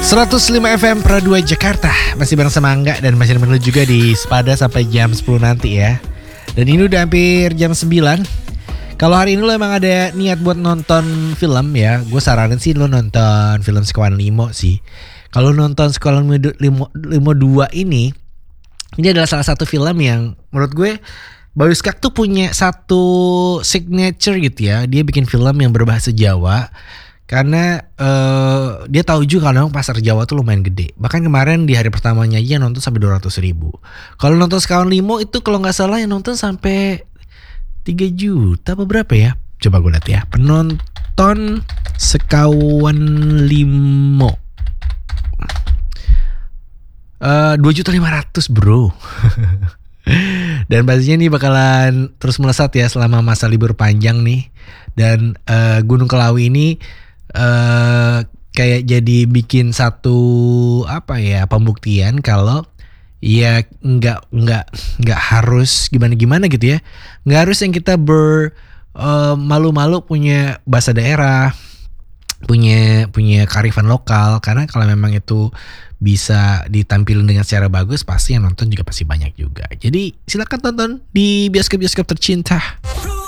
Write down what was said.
105 FM Pro 2 Jakarta. Masih bareng sama Angga dan masih nemenin lu juga di Sepada sampai jam 10 nanti ya. Dan ini udah hampir jam 9. Kalau hari ini lo emang ada niat buat nonton film ya, gue saranin sih lo nonton film Sekawan Limo sih. Kalau nonton Sekawan Limo 2 ini adalah salah satu film yang menurut gue Bayu Skak tuh punya satu signature gitu ya. Dia bikin film yang berbahasa Jawa karena dia tahu juga kalau pasar Jawa tuh lumayan gede. Bahkan kemarin di hari pertamanya aja nonton sampai 200.000. Kalau nonton Sekawan Limo itu kalau nggak salah yang nonton sampai 3 juta apa berapa ya? Coba gue lihat ya. Penonton Sekawan Limo 2.500.000 bro. Dan pastinya nih bakalan terus melesat ya selama masa libur panjang nih. Dan Gunung Kelawi ini kayak jadi bikin satu pembuktian kalau ya nggak harus gimana gitu ya, nggak harus yang kita malu-malu punya bahasa daerah, punya kearifan lokal, karena kalau memang itu bisa ditampilkan dengan secara bagus pasti yang nonton juga pasti banyak juga. Jadi silakan tonton di bioskop tercinta.